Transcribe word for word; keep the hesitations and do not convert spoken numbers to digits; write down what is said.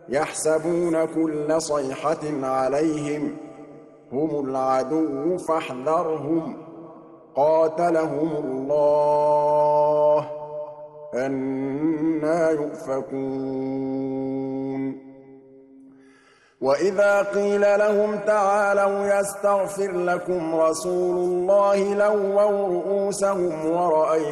يحسبون كل صيحة عليهم هم العدو فاحذرهم قاتلهم الله أنى يؤفكون وإذا قيل لهم تعالوا يستغفر لكم رسول الله لووا رؤوسهم ورأيتهم